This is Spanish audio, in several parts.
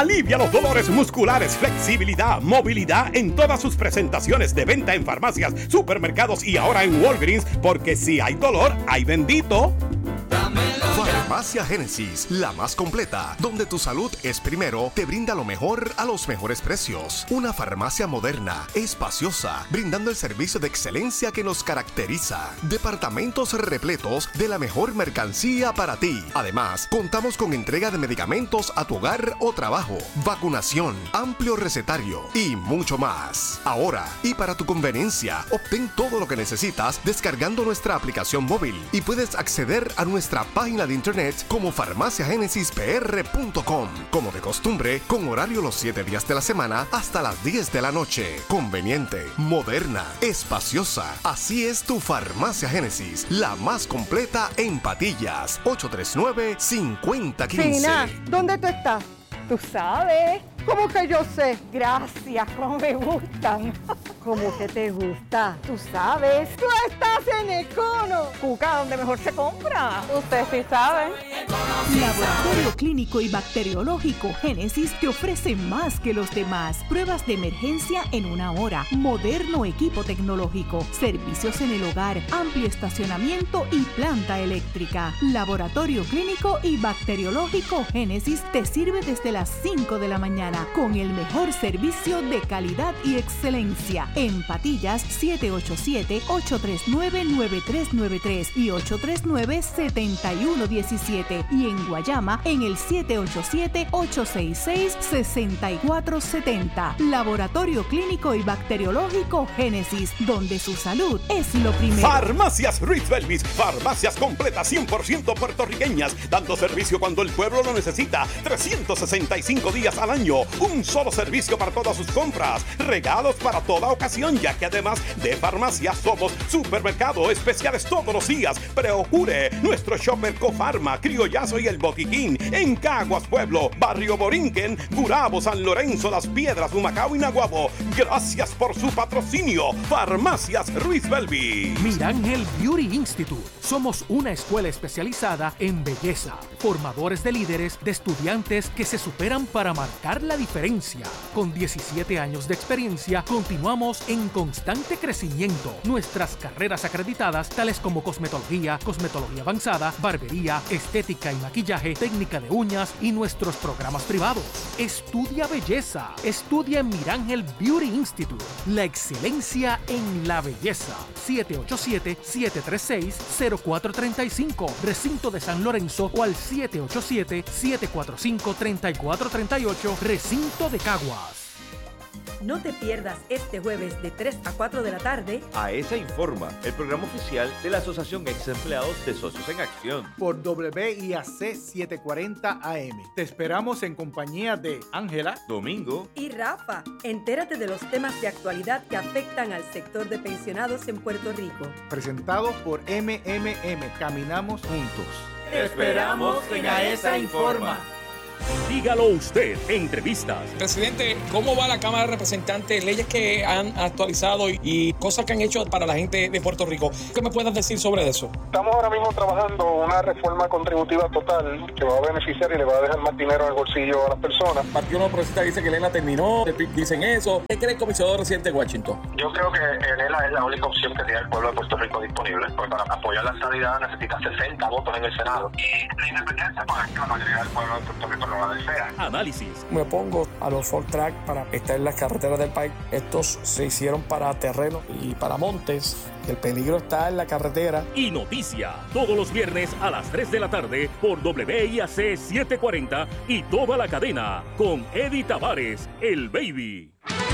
Alivia los dolores musculares, flexibilidad, movilidad en todas sus presentaciones de venta en farmacias, supermercados y ahora en Walgreens, porque si hay dolor, hay bendito. Farmacia Génesis, la más completa, donde tu salud es primero, te brinda lo mejor a los mejores precios. Una farmacia moderna, espaciosa, brindando el servicio de excelencia que nos caracteriza. Departamentos repletos de la mejor mercancía para ti. Además, contamos con entrega de medicamentos a tu hogar o trabajo, vacunación, amplio recetario y mucho más. Ahora, y para tu conveniencia, obtén todo lo que necesitas descargando nuestra aplicación móvil y puedes acceder a nuestra página de internet como farmaciagénesispr.com. Como de costumbre, con horario los 7 días de la semana hasta las 10 de la noche. Conveniente, moderna, espaciosa. Así es tu Farmacia Génesis, la más completa en Patillas. 839-5015. Fina, ¿dónde tú estás? Tú sabes. ¿Cómo que yo sé? Gracias, cómo me gustan. ¿Cómo que te gusta? Tú sabes. Tú estás en Econo. Cuca, donde mejor se compra. Usted sí sabe. Laboratorio Clínico y Bacteriológico Génesis te ofrece más que los demás. Pruebas de emergencia en 1 hora, moderno equipo tecnológico, servicios en el hogar, amplio estacionamiento y planta eléctrica. Laboratorio Clínico y Bacteriológico Génesis te sirve desde las 5 de la mañana con el mejor servicio de calidad y excelencia. En Patillas, 787-839-9393 y 839-7117. Y en Guayama, en el 787-866-6470. Laboratorio Clínico y Bacteriológico Génesis, donde su salud es lo primero. Farmacias Ruiz Belvis, farmacias completas 100% puertorriqueñas, dando servicio cuando el pueblo lo necesita, 365 días al año. Un solo servicio para todas sus compras, regalos para toda ocasión, ya que además de farmacias somos supermercado, especiales todos los días. Procure nuestro shopper Cofarma, Criollazo y El Boquiquín en Caguas Pueblo, Barrio Borinquen, Gurabo, San Lorenzo, Las Piedras, Humacao y Naguabo. Gracias por su patrocinio. Farmacias Ruiz Belvis. Mirangel Beauty Institute. Somos una escuela especializada en belleza, formadores de líderes, de estudiantes que se superan para marcar la diferencia. Con 17 años de experiencia, continuamos en constante crecimiento. Nuestras carreras acreditadas, tales como cosmetología, cosmetología avanzada, barbería, estética y maquillaje, técnica de uñas y nuestros programas privados. Estudia belleza. Estudia en Mirangel Beauty Institute. La excelencia en la belleza. 787-736-0435. Recinto de San Lorenzo o al 787-745-3438. Recinto de Caguas. No te pierdas este jueves de 3 a 4 de la tarde AESA Informa, el programa oficial de la Asociación Ex Empleados de Socios en Acción. Por WIAC 740 AM. Te esperamos en compañía de Ángela, Domingo y Rafa. Entérate de los temas de actualidad que afectan al sector de pensionados en Puerto Rico. Presentado por MMM. Caminamos juntos. Te esperamos en AESA Informa. Dígalo usted, entrevistas. Presidente, ¿cómo va la Cámara de Representantes? Leyes que han actualizado y cosas que han hecho para la gente de Puerto Rico. ¿Qué me puedes decir sobre eso? Estamos ahora mismo trabajando una reforma contributiva total que va a beneficiar y le va a dejar más dinero al bolsillo a las personas. El Partido Nuevo Progresista dice que Elena terminó, el PIB dicen eso. ¿Qué cree el comisionado residente de Washington? Yo creo que Elena es la única opción que tiene el pueblo de Puerto Rico disponible. Porque para apoyar la estabilidad necesita 60 votos en el Senado. Y la independencia, pues la mayoría del pueblo de Puerto Rico no la desea. Análisis. Me opongo a los Ford Track para estar en las carreteras del país. Estos se hicieron para terreno y para montes. El peligro está en la carretera. Y noticia, todos los viernes a las 3 de la tarde por WIAC 740 y toda la cadena con Eddie Tavares, el Baby.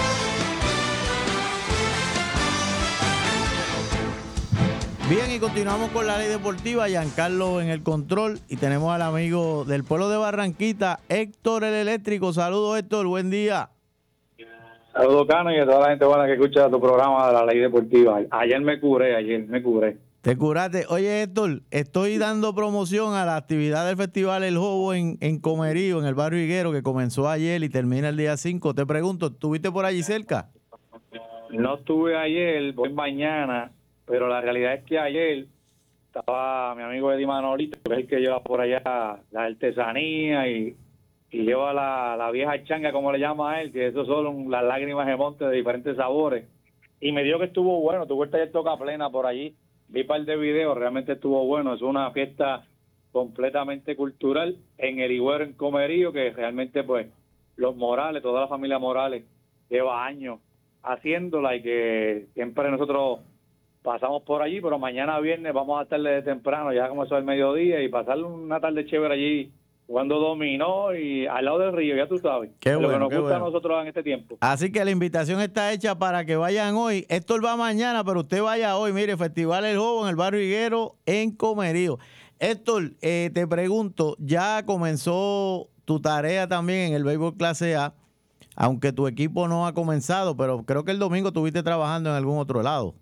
Bien, y continuamos con la ley deportiva. Giancarlo en el control y tenemos al amigo del pueblo de Barranquita, Héctor el Eléctrico. Saludos, Héctor, buen día. Saludos, Cano, y a toda la gente buena que escucha tu programa de la ley deportiva. Ayer me curé. Te curaste. Oye, Héctor, estoy dando promoción a la actividad del Festival El Jobo en Comerío, en el barrio Higuero, que comenzó ayer y termina el día 5. Te pregunto, ¿estuviste por allí cerca? No estuve ayer, voy mañana, pero la realidad es que ayer estaba mi amigo Eddie Manolito, que es el que lleva por allá la artesanía y y lleva la vieja changa, como le llama a él, que eso son las lágrimas de monte de diferentes sabores. Y me dijo que estuvo bueno, tuvo el taller Toca Plena por allí, vi un par de videos, realmente estuvo bueno. Es una fiesta completamente cultural en el Higüero, en Comerío, que realmente pues los Morales, toda la familia Morales lleva años haciéndola y que siempre nosotros pasamos por allí, pero mañana viernes vamos a estar desde temprano, ya como eso del mediodía, y pasar una tarde chévere allí jugando dominó y al lado del río, ya tú sabes. Qué bueno, lo que nos qué gusta bueno a nosotros en este tiempo. Así que la invitación está hecha para que vayan hoy. Héctor va mañana, pero usted vaya hoy. Mire, Festival El Jobo en el Barrio Higuero en Comerío. Héctor, te pregunto, ya comenzó tu tarea también en el béisbol clase A, aunque tu equipo no ha comenzado, pero creo que el domingo estuviste trabajando en algún otro lado.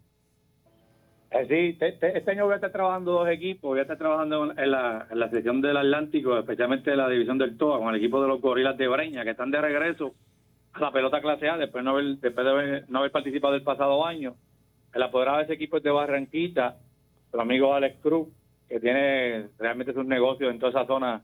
Sí, este año voy a estar trabajando 2 equipos, voy a estar trabajando en la sección del Atlántico, especialmente de la división del TOA, con el equipo de los Gorilas de Breña, que están de regreso a la pelota clase A, después de no haber participado el pasado año. El apoderado de ese equipo es de Barranquita, el amigo Alex Cruz, que tiene realmente sus negocios en toda esa zona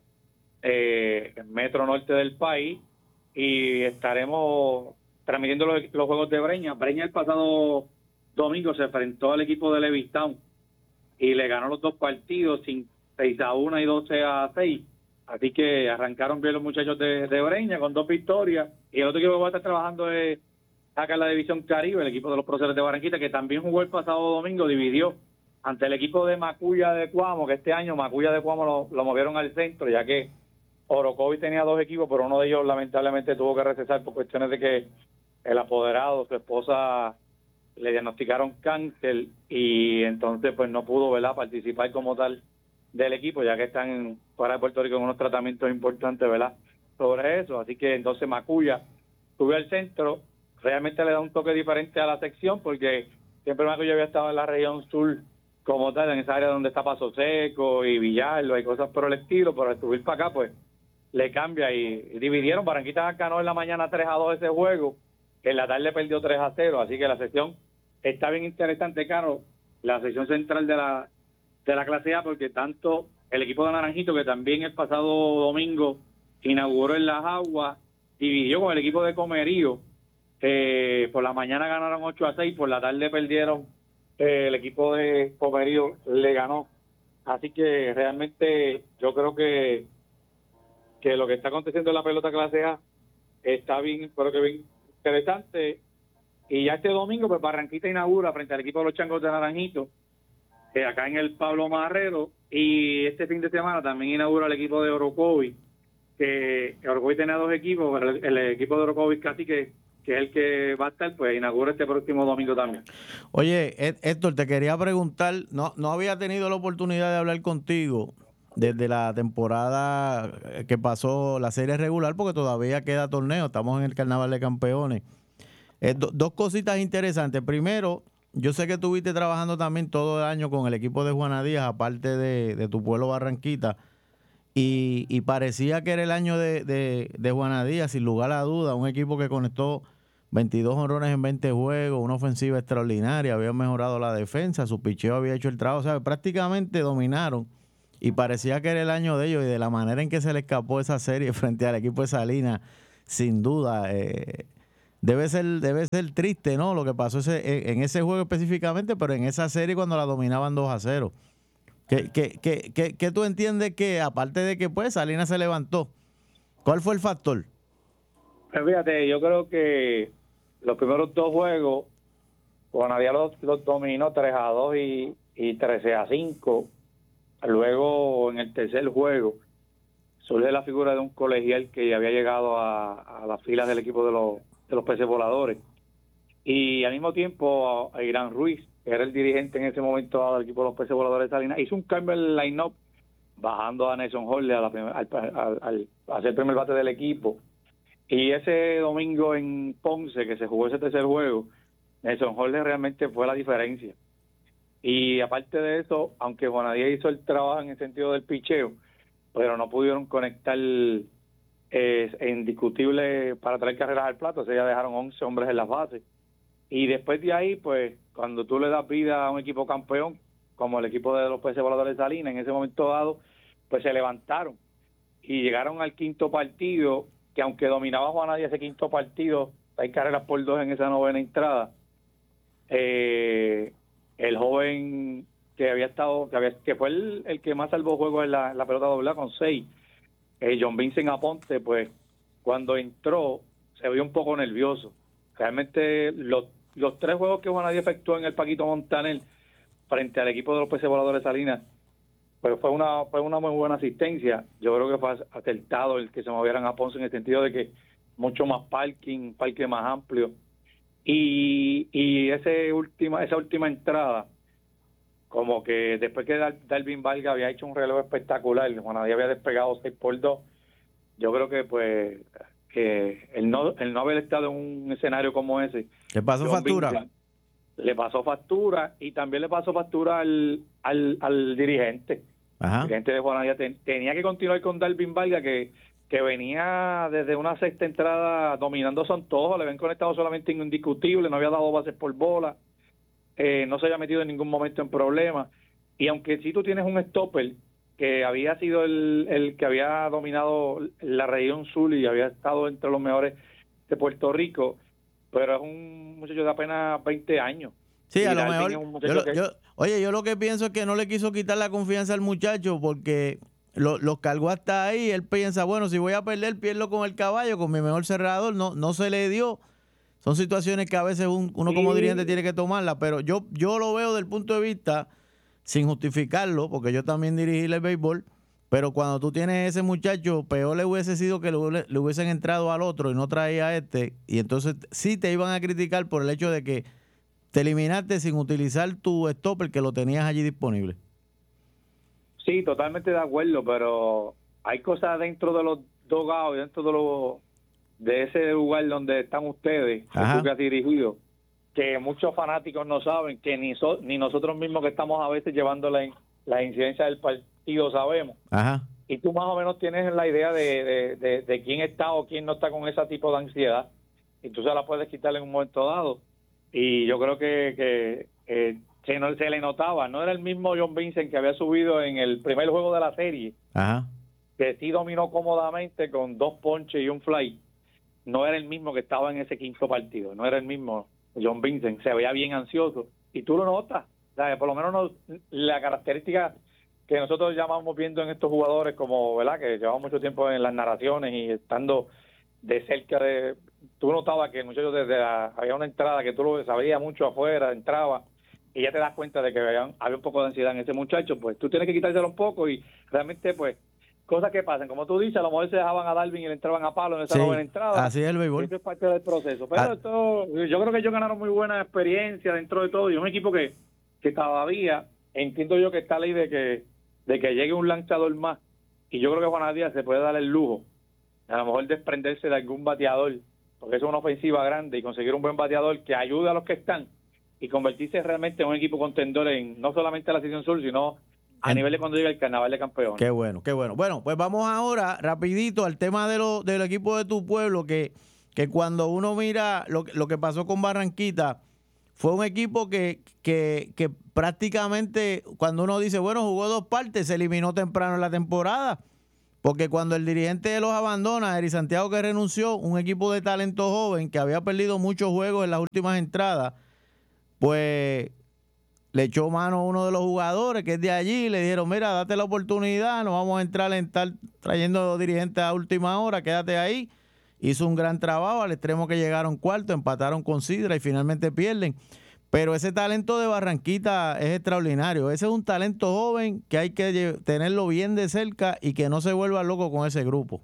metro norte del país, y estaremos transmitiendo los juegos de Breña. Breña el pasado domingo se enfrentó al equipo de Levittown y le ganó los 2 partidos, 6-1 y 12-6. Así que arrancaron bien los muchachos de Breña con 2 victorias. Y el otro equipo que va a estar trabajando es acá en la división Caribe, el equipo de los Próceres de Barranquita, que también jugó el pasado domingo, dividió ante el equipo de Macuya de Cuamo, que este año Macuya de Cuamo lo movieron al centro, ya que Orocovis tenía 2 equipos, pero uno de ellos lamentablemente tuvo que recesar por cuestiones de que el apoderado, su esposa, le diagnosticaron cáncer y entonces pues no pudo, ¿verdad?, participar como tal del equipo, ya que están fuera de Puerto Rico en unos tratamientos importantes, ¿verdad?, sobre eso. Así que entonces Macuya subió al centro, realmente le da un toque diferente a la sección, porque siempre Macuya había estado en la región sur como tal, en esa área donde está Paso Seco y Villalba y cosas por el estilo, pero al subir para acá pues le cambia y dividieron. Barranquita ganó en la mañana 3-2 ese juego, en la tarde perdió 3-0, así que la sección está bien interesante, Caro, la sección central de la clase A, porque tanto el equipo de Naranjito, que también el pasado domingo inauguró en Las Aguas, dividió con el equipo de Comerío. Por la mañana ganaron 8-6, por la tarde perdieron, el equipo de Comerío le ganó. Así que realmente yo creo que lo que está aconteciendo en la pelota clase A está bien, pero que bien interesante. Y ya este domingo pues Barranquita inaugura frente al equipo de los Changos de Naranjito, acá en el Pablo Marrero, y este fin de semana también inaugura el equipo de Orocovis, que Orocovis tenía 2 equipos, pero el equipo de Orocovis casi que es el que va a estar, pues inaugura este próximo domingo también. Oye, Héctor, te quería preguntar, no había tenido la oportunidad de hablar contigo desde la temporada que pasó la serie regular, porque todavía queda torneo, estamos en el Carnaval de Campeones. 2 cositas interesantes. Primero, yo sé que estuviste trabajando también todo el año con el equipo de Juana Díaz, aparte de tu pueblo Barranquita, y parecía que era el año de Juana Díaz, sin lugar a duda, un equipo que conectó 22 honrones en 20 juegos, una ofensiva extraordinaria, había mejorado la defensa, su picheo había hecho el trabajo, o sea, prácticamente dominaron, y parecía que era el año de ellos, y de la manera en que se le escapó esa serie frente al equipo de Salinas, sin duda, debe ser triste, ¿no?, lo que pasó en ese juego específicamente, pero en esa serie cuando la dominaban 2-0. ¿Qué tú entiendes que, aparte de que pues Salinas se levantó, cuál fue el factor? Pues fíjate, yo creo que los primeros 2 juegos, Juana Díaz los dominó 3-2 y 13-5. Luego, en el tercer juego, surge la figura de un colegial que había llegado a las filas del equipo de los peces voladores. Y al mismo tiempo, Irán Ruiz, que era el dirigente en ese momento del equipo de los peces voladores de Salinas, hizo un cambio en el line-up, bajando a Nelson Horle al hacer el primer bate del equipo. Y ese domingo en Ponce, que se jugó ese tercer juego, Nelson Horle realmente fue la diferencia. Y aparte de eso, aunque Juanadía hizo el trabajo en el sentido del picheo, pero no pudieron conectar indiscutible para traer carreras al plato, o sea, ya dejaron 11 hombres en las bases. Y después de ahí, pues, cuando tú le das vida a un equipo campeón, como el equipo de los peces voladores de Salinas, en ese momento dado, pues se levantaron. y llegaron al quinto partido, que aunque dominaba Juana Díaz ese quinto partido, hay carreras por 2 en esa novena entrada. El joven que había estado, que fue el que más salvó juegos en la pelota doblada con 6, John Vincent Aponte, pues cuando entró se vio un poco nervioso. Realmente los 3 juegos que Juana Díaz efectuó en el Paquito Montaner frente al equipo de los Peces Voladores Salinas, pues fue una muy buena asistencia. Yo creo que fue acertado el que se movieran a Ponce en el sentido de que mucho más parque más amplio. Y esa última entrada, como que después que Darwin Vargas había hecho un relevo espectacular, Juana Díaz había despegado 6-2, yo creo que pues que el no haber estado en un escenario como ese, ¿le pasó factura? Le pasó factura, y también le pasó factura al dirigente. Ajá. El dirigente de Juana Díaz tenía que continuar con Darwin Vargas, que venía desde una 6ª entrada dominando Son Todos, le habían conectado solamente en indiscutible, no había dado bases por bola, no se había metido en ningún momento en problemas. Y aunque si tú tienes un stopper que había sido el que había dominado la región sur y había estado entre los mejores de Puerto Rico, pero es un muchacho de apenas 20 años. Sí, y a lo Darwin mejor. Yo lo que pienso es que no le quiso quitar la confianza al muchacho porque los cargó hasta ahí. Él piensa, bueno, si voy a perder, pierdo con el caballo, con mi mejor cerrador. No se le dio. Son situaciones que a veces uno como dirigente tiene que tomarla, pero yo lo veo del punto de vista, sin justificarlo, porque yo también dirigí el béisbol, pero cuando tú tienes ese muchacho, peor le hubiese sido que le hubiesen entrado al otro y no traía a este, y entonces sí te iban a criticar por el hecho de que te eliminaste sin utilizar tu stopper que lo tenías allí disponible. Sí, totalmente de acuerdo, pero hay cosas dentro de los dogados, dentro de ese lugar donde están ustedes, que tú que has dirigido, que muchos fanáticos no saben, que ni nosotros mismos que estamos a veces llevando la incidencia del partido sabemos. Ajá. Y tú más o menos tienes la idea de quién está o quién no está con ese tipo de ansiedad, y tú se la puedes quitar en un momento dado. Y yo creo que se le notaba, no era el mismo John Vincent que había subido en el primer juego de la serie, Ajá. que sí dominó cómodamente con 2 ponches y un fly. No era el mismo que estaba en ese quinto partido, no era el mismo John Vincent, se veía bien ansioso, y tú lo notas, ¿sabes? Por lo menos la característica que nosotros llamamos viendo en estos jugadores, como, ¿verdad?, que llevamos mucho tiempo en las narraciones y estando de cerca tú notabas que el muchacho había una entrada que tú lo sabías mucho afuera, entraba, y ya te das cuenta de que había un poco de ansiedad en ese muchacho. Pues tú tienes que quitárselo un poco, y realmente pues cosas que pasan, como tú dices, a lo mejor se dejaban a Darwin y le entraban a palo en esa novena entrada. Así es el béisbol. Eso es parte del proceso. Pero esto, yo creo que ellos ganaron muy buena experiencia dentro de todo, y un equipo que todavía entiendo yo que está ley de que llegue un lanzador más, y yo creo que Juana Díaz se puede dar el lujo a lo mejor desprenderse de algún bateador, porque es una ofensiva grande, y conseguir un buen bateador que ayude a los que están y convertirse realmente en un equipo contendor en no solamente la Sección Sur, sino a nivel de cuando llega el Carnaval de Campeones. Qué bueno, qué bueno. Bueno, pues vamos ahora rapidito al tema del equipo de tu pueblo, que cuando uno mira lo que pasó con Barranquita, fue un equipo que prácticamente, cuando uno dice, bueno, jugó 2 partes, se eliminó temprano en la temporada, porque cuando el dirigente los abandona, Eri Santiago, que renunció, un equipo de talento joven que había perdido muchos juegos en las últimas entradas, pues le echó mano a uno de los jugadores que es de allí, le dijeron, mira, date la oportunidad, no vamos a entrar en estar trayendo dirigentes a última hora, quédate ahí. Hizo un gran trabajo, al extremo que llegaron cuarto, empataron con Sidra y finalmente pierden. Pero ese talento de Barranquita es extraordinario. Ese es un talento joven que hay que tenerlo bien de cerca y que no se vuelva loco con ese grupo.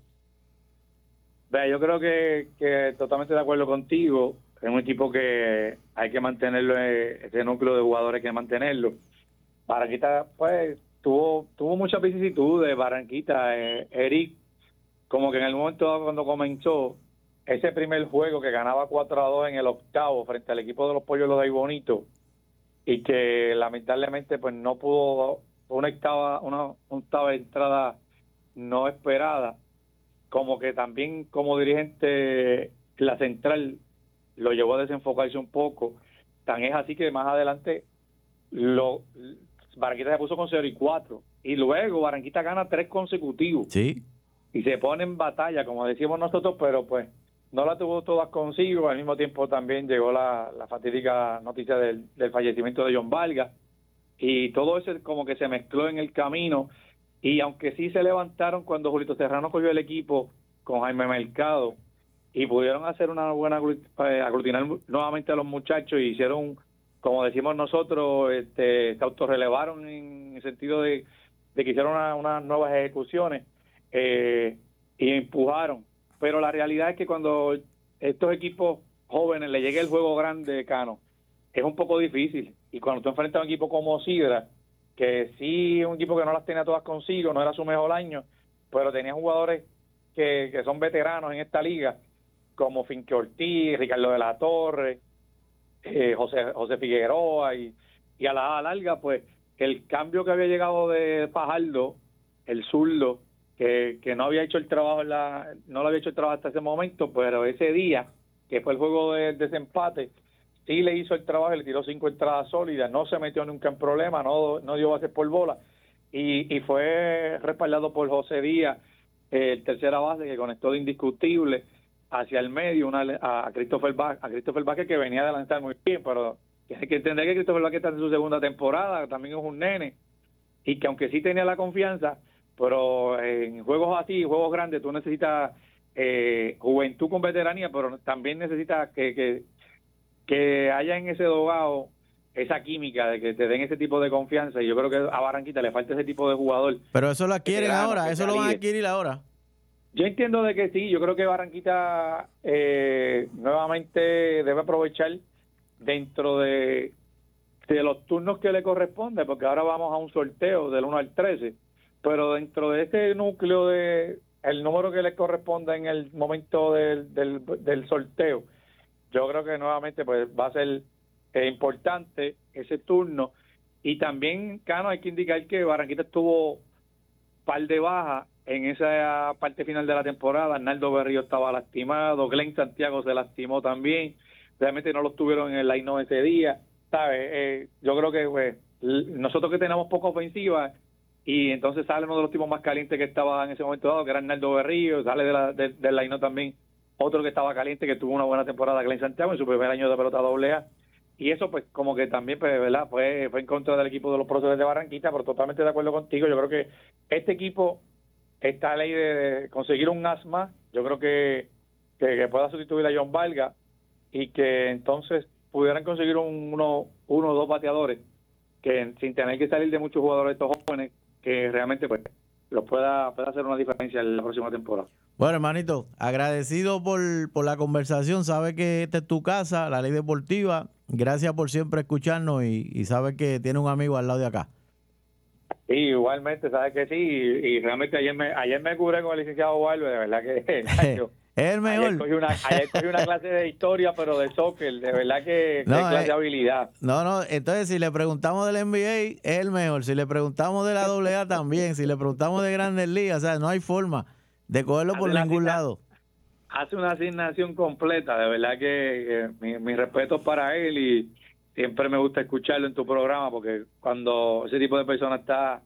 Yo creo que totalmente de acuerdo contigo. Es un equipo que hay que mantenerlo, ese núcleo de jugadores hay que mantenerlo. Barranquita, pues, tuvo muchas vicisitudes. Barranquita, Eric, como que en el momento cuando comenzó ese primer juego que ganaba 4-2 en el octavo frente al equipo de los Pollos de Ahí Bonito, y que lamentablemente pues no pudo, una octava entrada no esperada, como que también como dirigente la central lo llevó a desenfocarse un poco. Tan es así que más adelante Barranquita se puso con 0-4, y luego Barranquita gana 3 consecutivos. Sí. y se pone en batalla, como decimos nosotros, pero pues no la tuvo todas consigo. Al mismo tiempo también llegó la fatídica noticia del fallecimiento de John Vargas, y todo eso como que se mezcló en el camino, y aunque sí se levantaron cuando Julito Serrano cogió el equipo con Jaime Mercado y pudieron hacer una buena aglutinar nuevamente a los muchachos y hicieron, como decimos nosotros, se autorrelevaron en el sentido de que hicieron unas nuevas ejecuciones y empujaron. Pero la realidad es que cuando estos equipos jóvenes le llegue el juego grande, Cano, es un poco difícil. Y cuando tú enfrentas a un equipo como Sidra, que sí es un equipo que no las tenía todas consigo, no era su mejor año, pero tenía jugadores que son veteranos en esta liga, como Finque Ortiz, Ricardo de la Torre, José Figueroa, y a la larga, pues, el cambio que había llegado de Fajardo, el zurdo, que no había hecho el trabajo no lo había hecho el trabajo hasta ese momento, pero ese día, que fue el juego de desempate, sí le hizo el trabajo, le tiró 5 entradas sólidas, no se metió nunca en problemas, no dio bases por bola, y fue respaldado por José Díaz, el tercera base, que conectó de indiscutible hacia el medio a Christopher Vázquez, que venía de lanzar muy bien, pero hay que entender que Christopher Vázquez está en su segunda temporada, también es un nene, y que aunque sí tenía la confianza, pero en juegos así, juegos grandes, tú necesitas juventud con veteranía, pero también necesitas que haya en ese dogado esa química de que te den ese tipo de confianza, y yo creo que a Barranquita le falta ese tipo de jugador. Pero eso lo adquieren ahora, eso lo van a adquirir ahora. Yo entiendo de que sí, yo creo que Barranquita nuevamente debe aprovechar dentro de los turnos que le corresponde, porque ahora vamos a un sorteo del 1 al 13, pero dentro de ese núcleo de el número que le corresponde en el momento del sorteo, yo creo que nuevamente pues va a ser importante ese turno. Y también, Cano, hay que indicar que Barranquita estuvo par de bajas en esa parte final de la temporada. Arnaldo Berrío estaba lastimado, Glenn Santiago se lastimó también, realmente no lo tuvieron en el line-up ese día, ¿sabes? Yo creo que pues, nosotros que tenemos poca ofensiva, y entonces sale uno de los tipos más calientes que estaba en ese momento dado, que era Arnaldo Berrío, sale del line-up también otro que estaba caliente, que tuvo una buena temporada, Glenn Santiago, en su primer año de pelota AA, y eso pues como que también pues, ¿verdad? Fue en contra del equipo de los Próceres de Barranquita, pero totalmente de acuerdo contigo. Yo creo que este equipo, esta ley de conseguir un as más, yo creo que pueda sustituir a John Vargas, y que entonces pudieran conseguir uno o dos bateadores, que sin tener que salir de muchos jugadores estos jóvenes, que realmente pues los pueda hacer una diferencia en la próxima temporada. Bueno, hermanito, agradecido por la conversación. Sabe que esta es tu casa, la Ley Deportiva. Gracias por siempre escucharnos, y sabe que tiene un amigo al lado de acá. Sí, igualmente, sabes que sí, y realmente ayer me curé con el licenciado Waldo, de verdad que es el mejor. Ayer cogí una clase de historia, pero de soccer, de verdad que clase de habilidad. No, entonces si le preguntamos del NBA, es el mejor. Si le preguntamos de la AA también, si le preguntamos de Grandes Ligas, o sea, no hay forma de cogerlo por ningún lado. Hace una asignación completa, de verdad que mi respeto para él, y siempre me gusta escucharlo en tu programa, porque cuando ese tipo de persona está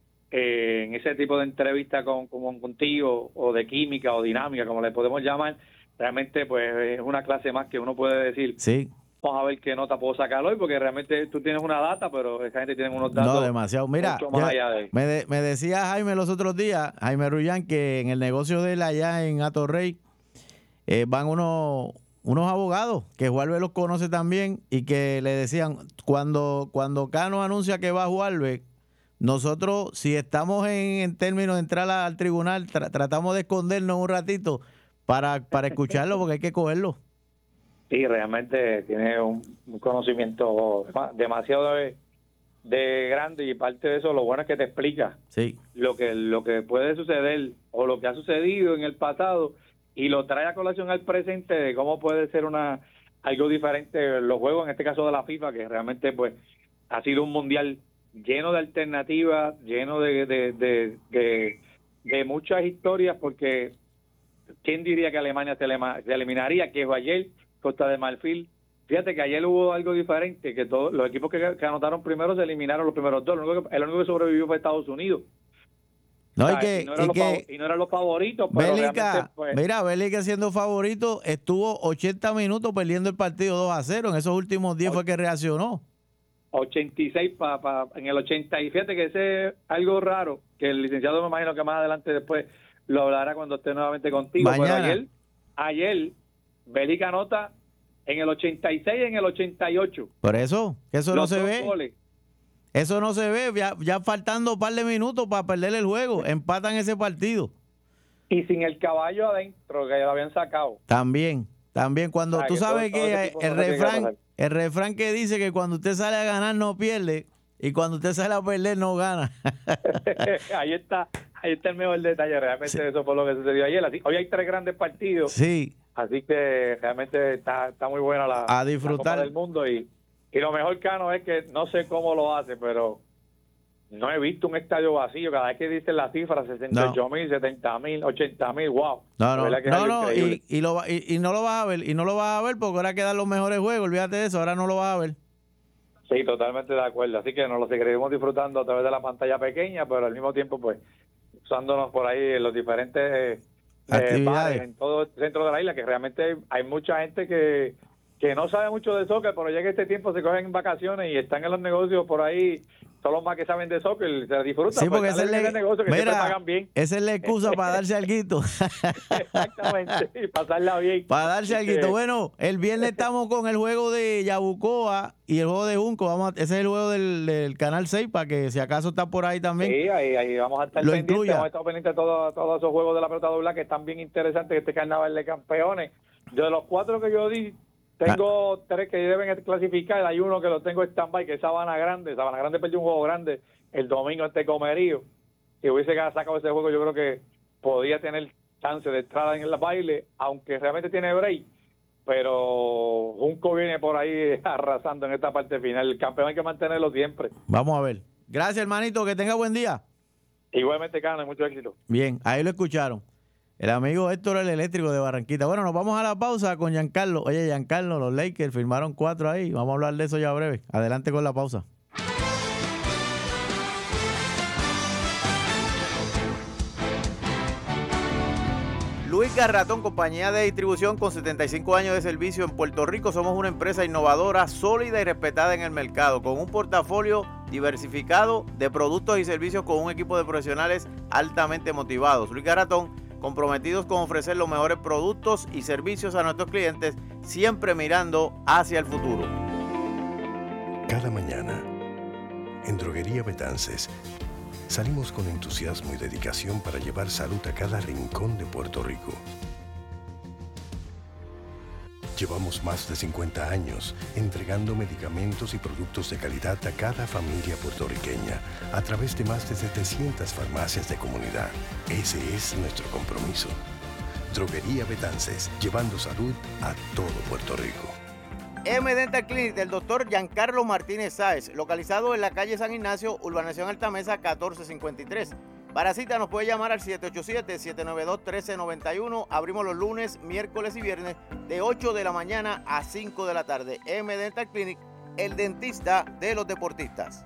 en ese tipo de entrevista contigo, o de química o dinámica, como le podemos llamar, realmente pues es una clase más que uno puede decir. Sí. Vamos a ver qué nota puedo sacar hoy, porque realmente tú tienes una data, pero esa gente tiene unos datos. No, demasiado. Mira, mucho más allá de... me decía Jaime los otros días, Jaime Rullán, que en el negocio de él allá en Atorrey van unos abogados, que Juarbe los conoce también, y que le decían, cuando Cano anuncia que va a Juarbe, nosotros, si estamos en términos de entrar al tribunal, tratamos de escondernos un ratito para escucharlo, porque hay que cogerlo. Sí, realmente tiene un conocimiento demasiado de grande, y parte de eso lo bueno es que te explica lo que puede suceder o lo que ha sucedido en el pasado, y lo trae a colación al presente de cómo puede ser algo diferente los juegos, en este caso de la FIFA, que realmente pues ha sido un mundial lleno de alternativas, lleno de muchas historias, porque ¿quién diría que Alemania se eliminaría? Que ayer Costa de Marfil, fíjate que ayer hubo algo diferente, que todos los equipos que anotaron primero se eliminaron los primeros dos, el único que sobrevivió fue Estados Unidos. No, y no eran los favoritos, pero Bélica, pues, mira, Bélica siendo favorito estuvo 80 minutos perdiendo el partido 2-0. En esos últimos 10 fue que reaccionó. 86 en el 80. Y fíjate que ese es algo raro, que el licenciado me imagino que más adelante después lo hablará cuando esté nuevamente contigo. Mañana. Pero ayer Bélica anota en el 86 y en el 88. Por eso, que eso no Los se dos ve. goles. Eso no se ve, ya faltando un par de minutos para perder el juego, empatan ese partido. Y sin el caballo adentro, que lo habían sacado. También, cuando tú sabes que el refrán que dice que cuando usted sale a ganar no pierde, y cuando usted sale a perder no gana. Ahí está el mejor detalle, realmente sí. Eso fue lo que sucedió ayer. Hoy hay 3 grandes partidos. Sí. Así que realmente está muy buena la disfrutar la Copa del Mundo y lo mejor, Cano, es que no sé cómo lo hace, pero no he visto un estadio vacío. Cada vez que dicen las cifras, 68,000, 70,000, 80,000, wow. No, y no lo vas a ver, porque ahora quedan los mejores juegos, olvídate de eso, ahora no lo vas a ver. Sí, totalmente de acuerdo, así que nos lo seguiremos disfrutando a través de la pantalla pequeña, pero al mismo tiempo, pues, usándonos por ahí en los diferentes bares en todo el centro de la isla, que realmente hay mucha gente que no sabe mucho de soccer, pero ya que este tiempo se cogen vacaciones y están en los negocios por ahí, son los más que saben de soccer, se disfrutan. Sí, porque ese es el negocio que siempre pagan bien. Esa es la excusa para darse alguito. Exactamente, y pasarla bien. Para darse alguito. Bueno, el viernes estamos con el juego de Yabucoa y el juego de Junco. Ese es el juego del Canal 6, para que si acaso está por ahí también. Sí, ahí vamos a estar pendientes. Vamos a estar pendientes de todos esos juegos de la pelota doblada que están bien interesantes, este carnaval de campeones. De los 4 que yo di, tengo 3 que deben clasificar. Hay uno que lo tengo en stand-by, que es Sabana Grande. Sabana Grande perdió un juego grande el domingo ante Comerío. Si hubiese sacado ese juego, yo creo que podía tener chance de entrar en el baile, aunque realmente tiene break. Pero Junco viene por ahí arrasando en esta parte final. El campeón hay que mantenerlo siempre. Vamos a ver. Gracias, hermanito. Que tenga buen día. Igualmente, Cano, mucho éxito. Bien, ahí lo escucharon. El amigo Héctor, el eléctrico de Barranquita. Bueno, nos vamos a la pausa con Giancarlo. Oye, Giancarlo, los Lakers firmaron 4 ahí. Vamos a hablar de eso ya breve. Adelante con la pausa. Luis Garratón, compañía de distribución con 75 años de servicio en Puerto Rico. Somos una empresa innovadora, sólida y respetada en el mercado, con un portafolio diversificado de productos y servicios con un equipo de profesionales altamente motivados. Luis Garratón, comprometidos con ofrecer los mejores productos y servicios a nuestros clientes, siempre mirando hacia el futuro. Cada mañana, en Droguería Betances, salimos con entusiasmo y dedicación para llevar salud a cada rincón de Puerto Rico. Llevamos más de 50 años entregando medicamentos y productos de calidad a cada familia puertorriqueña a través de más de 700 farmacias de comunidad. Ese es nuestro compromiso. Droguería Betances, llevando salud a todo Puerto Rico. M-Dental Clinic del Dr. Giancarlo Martínez Sáez, localizado en la calle San Ignacio, urbanización Altamesa 1453. Para cita nos puede llamar al 787-792-1391. Abrimos los lunes, miércoles y viernes de 8 de la mañana a 5 de la tarde. M-Dental Clinic, el dentista de los deportistas.